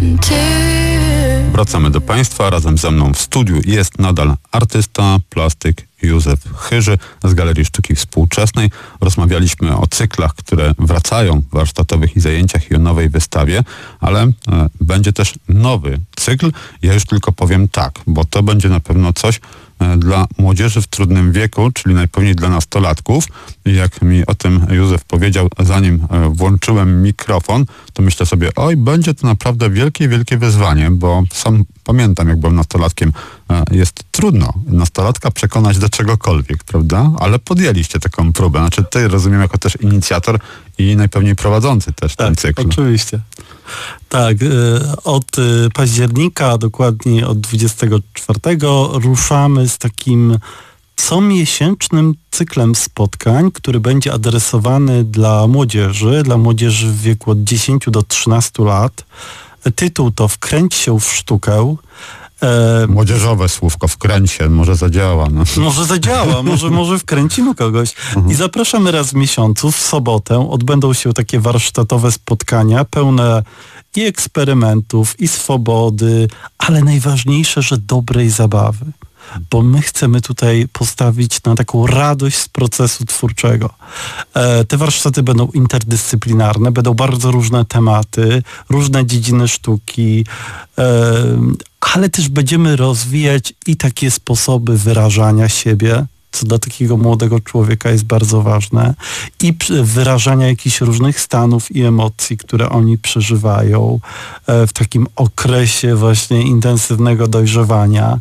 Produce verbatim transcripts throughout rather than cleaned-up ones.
Wracamy do Państwa. Razem ze mną w studiu jest nadal artysta, plastyk Józef Chyży z Galerii Sztuki Współczesnej. Rozmawialiśmy o cyklach, które wracają, warsztatowych i zajęciach i o nowej wystawie, ale e, będzie też nowy cykl. Ja już tylko powiem tak, bo to będzie na pewno coś e, dla młodzieży w trudnym wieku, czyli najpewniej dla nastolatków. I jak mi o tym Józef powiedział, zanim e, włączyłem mikrofon, to myślę sobie, oj, będzie to naprawdę wielkie, wielkie wyzwanie, bo sam pamiętam, jak byłem nastolatkiem, e, jest trudno nastolatka przekonać do czegokolwiek, prawda? Ale podjęliście taką próbę. Znaczy ty, rozumiem, jako też inicjator i najpewniej prowadzący też tak, ten cykl. Oczywiście. Tak, od października, dokładnie od dwudziestego czwartego ruszamy z takim comiesięcznym cyklem spotkań, który będzie adresowany dla młodzieży, dla młodzieży w wieku od dziesięciu do trzynastu lat. Tytuł to Wkręć się w sztukę. Młodzieżowe słówko, wkręć się, może zadziała. No. Może zadziała, może, może wkręcimy kogoś. Mhm. I zapraszamy raz w miesiącu, w sobotę. Odbędą się takie warsztatowe spotkania, pełne i eksperymentów, i swobody, ale najważniejsze, że dobrej zabawy. Bo my chcemy tutaj postawić na taką radość z procesu twórczego. E, te warsztaty będą interdyscyplinarne, będą bardzo różne tematy, różne dziedziny sztuki, e, ale też będziemy rozwijać i takie sposoby wyrażania siebie, co dla takiego młodego człowieka jest bardzo ważne, i wyrażania jakichś różnych stanów i emocji, które oni przeżywają w takim okresie właśnie intensywnego dojrzewania.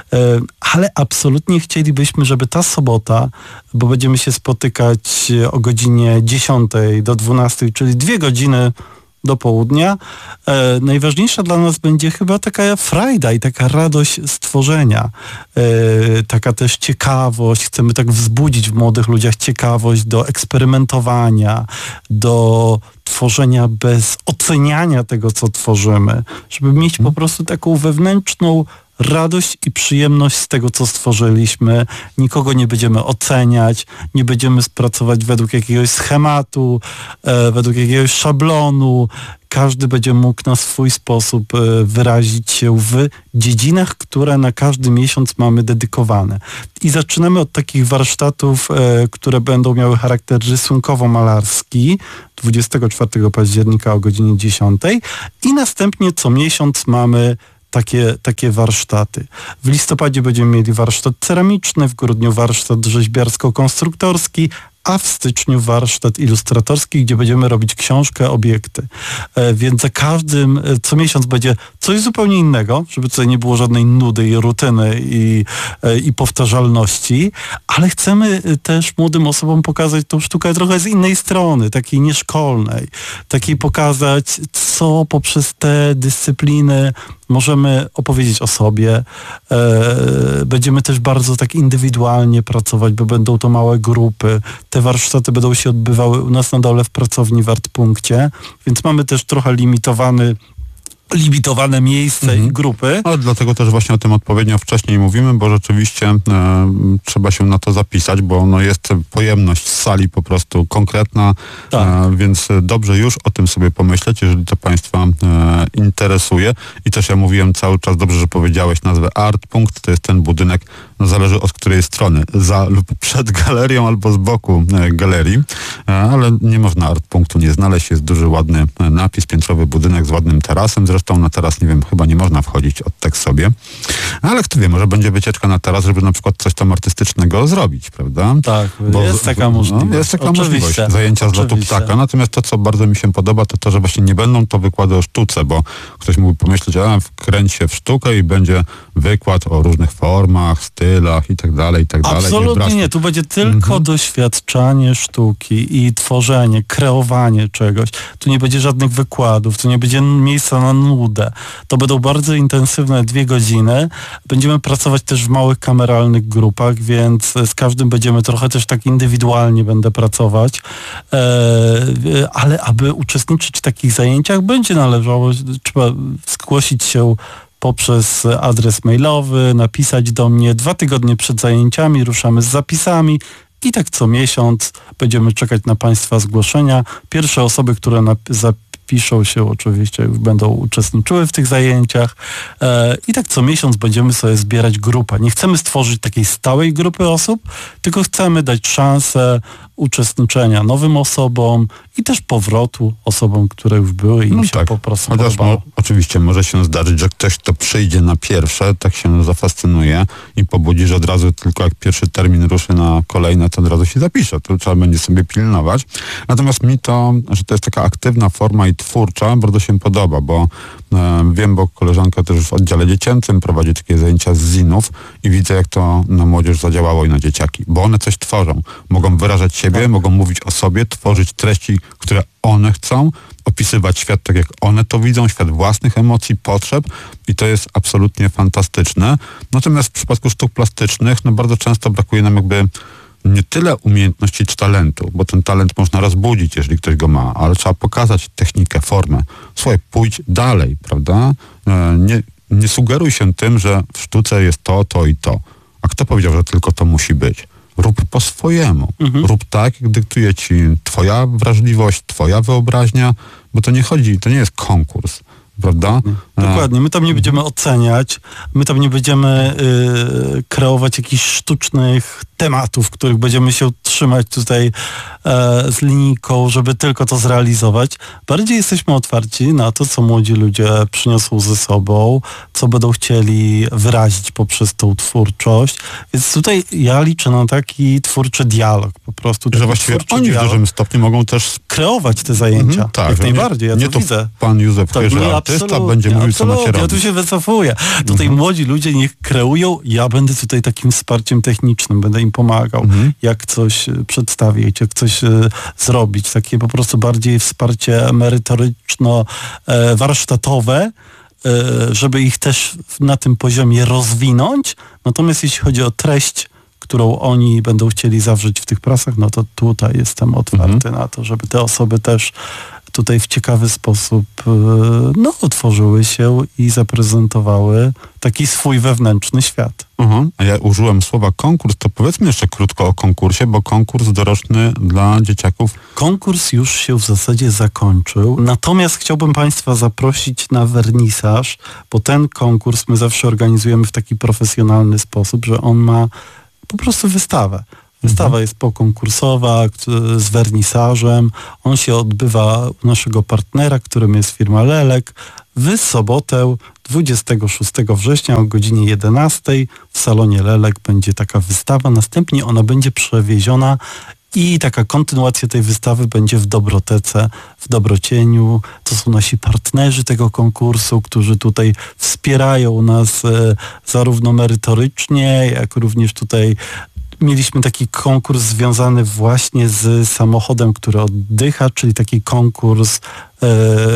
Ale absolutnie chcielibyśmy, żeby ta sobota, bo będziemy się spotykać o godzinie dziesiątej do dwunastej, czyli dwie godziny do południa. E, najważniejsza dla nas będzie chyba taka frajda i taka radość stworzenia. E, taka też ciekawość. Chcemy tak wzbudzić w młodych ludziach ciekawość do eksperymentowania, do tworzenia bez oceniania tego, co tworzymy. Żeby mieć po prostu taką wewnętrzną radość i przyjemność z tego, co stworzyliśmy. Nikogo nie będziemy oceniać, nie będziemy pracować według jakiegoś schematu, e, według jakiegoś szablonu. Każdy będzie mógł na swój sposób e, wyrazić się w dziedzinach, które na każdy miesiąc mamy dedykowane. I zaczynamy od takich warsztatów, e, które będą miały charakter rysunkowo-malarski, dwudziestego czwartego października o godzinie dziesiątej, i następnie co miesiąc mamy Takie, takie warsztaty. W listopadzie będziemy mieli warsztat ceramiczny, w grudniu warsztat rzeźbiarsko-konstruktorski, a w styczniu warsztat ilustratorski, gdzie będziemy robić książkę, obiekty. E, więc za każdym, co miesiąc będzie coś zupełnie innego, żeby tutaj nie było żadnej nudy i rutyny i, e, i powtarzalności, ale chcemy też młodym osobom pokazać tą sztukę trochę z innej strony, takiej nieszkolnej, takiej pokazać, co poprzez te dyscypliny możemy opowiedzieć o sobie. E, będziemy też bardzo tak indywidualnie pracować, bo będą to małe grupy. Te warsztaty będą się odbywały u nas na dole w pracowni w Artpunkcie, więc mamy też trochę limitowany limitowane miejsce mhm. i grupy. Ale dlatego też właśnie o tym odpowiednio wcześniej mówimy, bo rzeczywiście e, trzeba się na to zapisać, bo no, jest pojemność sali po prostu konkretna, tak. e, więc dobrze już o tym sobie pomyśleć, jeżeli to Państwa e, interesuje. I też ja mówiłem cały czas, dobrze, że powiedziałeś nazwę Artpunkt, to jest ten budynek, no, zależy od której strony, za lub przed galerią albo z boku e, galerii, e, ale nie można Artpunktu nie znaleźć, jest duży, ładny e, napis, piętrowy budynek z ładnym tarasem. Zresztą na taras, nie wiem, chyba nie można wchodzić od tak sobie. Ale kto wie, może będzie wycieczka na taras, żeby na przykład coś tam artystycznego zrobić, prawda? Tak, bo jest taka możliwość. No, jest taka Oczywiście. możliwość. Zajęcia z lotu ptaka. Natomiast to, co bardzo mi się podoba, to to, że właśnie nie będą to wykłady o sztuce, bo ktoś mógł pomyśleć, a wkręć się w sztukę i będzie wykład o różnych formach, stylach i tak dalej, i tak dalej. Absolutnie nie. Tu będzie tylko mhm. doświadczanie sztuki i tworzenie, kreowanie czegoś. Tu nie będzie żadnych wykładów, tu nie będzie miejsca na nudę. To będą bardzo intensywne dwie godziny. Będziemy pracować też w małych kameralnych grupach, więc z każdym będziemy trochę też tak indywidualnie będę pracować. E, ale aby uczestniczyć w takich zajęciach, będzie należało, trzeba zgłosić się poprzez adres mailowy, napisać do mnie. Dwa tygodnie przed zajęciami ruszamy z zapisami i tak co miesiąc będziemy czekać na Państwa zgłoszenia. Pierwsze osoby, które nap- wpiszą się oczywiście, już będą uczestniczyły w tych zajęciach e, i tak co miesiąc będziemy sobie zbierać grupę. Nie chcemy stworzyć takiej stałej grupy osób, tylko chcemy dać szansę uczestniczenia nowym osobom i też powrotu osobom, które już były i im no się tak. po prostu Chociaż podobało. no, oczywiście może się zdarzyć, że ktoś, kto przyjdzie na pierwsze, tak się zafascynuje i pobudzi, że od razu tylko jak pierwszy termin ruszy na kolejne, to od razu się zapisze. To trzeba będzie sobie pilnować. Natomiast mi to, że to jest taka aktywna forma i twórcza, bardzo się podoba, bo e, wiem, bo koleżanka też w oddziale dziecięcym prowadzi takie zajęcia z zinów i widzę, jak to na młodzież zadziałało i na dzieciaki, bo one coś tworzą. Mogą wyrażać siebie, tak. mogą mówić o sobie, tworzyć treści, które one chcą, opisywać świat tak, jak one to widzą, świat własnych emocji, potrzeb i to jest absolutnie fantastyczne. Natomiast w przypadku sztuk plastycznych, no bardzo często brakuje nam jakby nie tyle umiejętności czy talentu, bo ten talent można rozbudzić, jeżeli ktoś go ma, ale trzeba pokazać technikę, formę. Słuchaj, pójdź dalej, prawda? Nie, nie sugeruj się tym, że w sztuce jest to, to i to. A kto powiedział, że tylko to musi być? Rób po swojemu. Mhm. Rób tak, jak dyktuje ci twoja wrażliwość, twoja wyobraźnia, bo to nie chodzi, to nie jest konkurs, prawda? Dokładnie. My tam nie będziemy oceniać, my tam nie będziemy y, kreować jakichś sztucznych tematów, których będziemy się trzymać tutaj e, z linijką, żeby tylko to zrealizować. Bardziej jesteśmy otwarci na to, co młodzi ludzie przyniosą ze sobą, co będą chcieli wyrazić poprzez tą twórczość. Więc tutaj ja liczę na taki twórczy dialog po prostu. Że właściwie oni w dużym stopniu mogą też kreować te zajęcia. Mhm, tak, jak najbardziej, ja nie to, to widzę. Pan Józef tak, Chyży, artysta, będzie mówił, co macie robić. Ja tu się wycofuję. Tutaj mhm. młodzi ludzie niech kreują, ja będę tutaj takim wsparciem technicznym, będę im pomagał, mhm. jak coś przedstawić, jak coś e, zrobić. Takie po prostu bardziej wsparcie merytoryczno-warsztatowe, e, e, żeby ich też na tym poziomie rozwinąć. Natomiast jeśli chodzi o treść, którą oni będą chcieli zawrzeć w tych pracach, no to tutaj jestem otwarty mhm. na to, żeby te osoby też tutaj w ciekawy sposób no, otworzyły się i zaprezentowały taki swój wewnętrzny świat. Uh-huh. A ja użyłem słowa konkurs, to powiedzmy jeszcze krótko o konkursie, bo konkurs doroczny dla dzieciaków. Konkurs już się w zasadzie zakończył, natomiast chciałbym Państwa zaprosić na wernisaż, bo ten konkurs my zawsze organizujemy w taki profesjonalny sposób, że on ma po prostu wystawę. Wystawa jest pokonkursowa z wernisażem. On się odbywa u naszego partnera, którym jest firma Lelek, w sobotę dwudziestego szóstego września o godzinie jedenastej w salonie Lelek będzie taka wystawa. Następnie ona będzie przewieziona i taka kontynuacja tej wystawy będzie w Dobrotece, w Dobrocieniu. To są nasi partnerzy tego konkursu, którzy tutaj wspierają nas e, zarówno merytorycznie, jak również tutaj mieliśmy taki konkurs związany właśnie z samochodem, który oddycha, czyli taki konkurs e,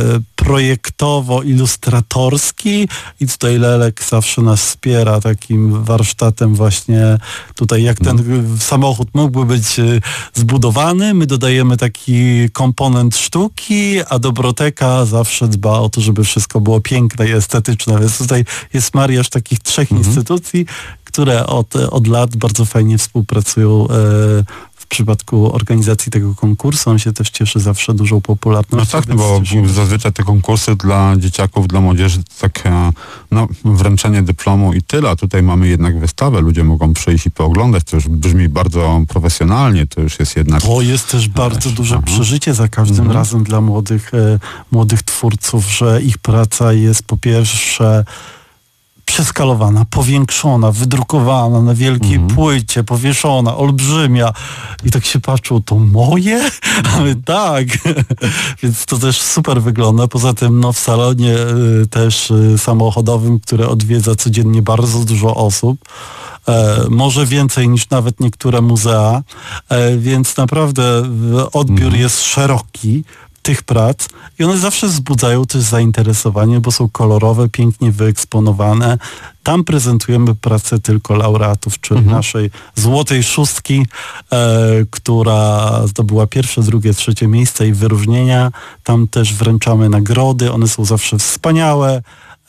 projektowo-ilustratorski i tutaj Lelek zawsze nas wspiera takim warsztatem właśnie tutaj jak ten samochód mógłby być e, zbudowany. My dodajemy taki komponent sztuki, a Dobroteka zawsze dba o to, żeby wszystko było piękne i estetyczne, więc tutaj jest mariaż takich trzech mhm. instytucji, które od, od lat bardzo fajnie współpracują e, w przypadku organizacji tego konkursu. On się też cieszy zawsze dużą popularnością. No tak, bo zazwyczaj te konkursy dla dzieciaków, dla młodzieży, takie no, wręczenie dyplomu i tyle. A tutaj mamy jednak wystawę. Ludzie mogą przyjść i pooglądać. To już brzmi bardzo profesjonalnie. To już jest jednak... To jest też bardzo Ależ, duże aha. przeżycie za każdym mhm. razem dla młodych, e, młodych twórców, że ich praca jest po pierwsze przeskalowana, powiększona, wydrukowana na wielkiej mhm. płycie, powieszona, olbrzymia. I tak się patrzą, to moje? A my tak. Więc to też super wygląda. Poza tym no, w salonie y, też y, samochodowym, który odwiedza codziennie bardzo dużo osób. E, może więcej niż nawet niektóre muzea. E, więc naprawdę odbiór mhm. jest szeroki tych prac i one zawsze wzbudzają też zainteresowanie, bo są kolorowe, pięknie wyeksponowane. Tam prezentujemy pracę tylko laureatów, czyli mhm. naszej złotej szóstki, e, która zdobyła pierwsze, drugie, trzecie miejsce i wyróżnienia. Tam też wręczamy nagrody, one są zawsze wspaniałe.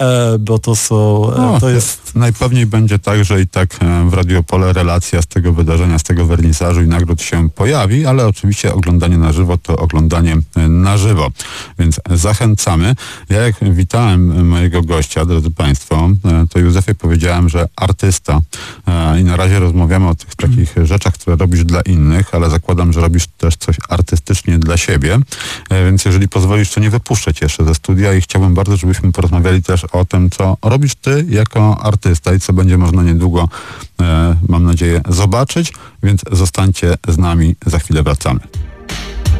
e, bo to są, e, no, to jest... Najpewniej będzie tak, że i tak w Radiopole relacja z tego wydarzenia, z tego wernisażu i nagród się pojawi, ale oczywiście oglądanie na żywo to oglądanie na żywo. Więc zachęcamy. Ja jak witałem mojego gościa, drodzy Państwo, to Józefie powiedziałem, że artysta i na razie rozmawiamy o tych takich rzeczach, które robisz dla innych, ale zakładam, że robisz też coś artystycznie dla siebie, więc jeżeli pozwolisz, to nie wypuszczę cię jeszcze ze studia i chciałbym bardzo, żebyśmy porozmawiali też o tym, co robisz ty jako artysta i co będzie można niedługo, mam nadzieję, zobaczyć, więc zostańcie z nami, za chwilę wracamy.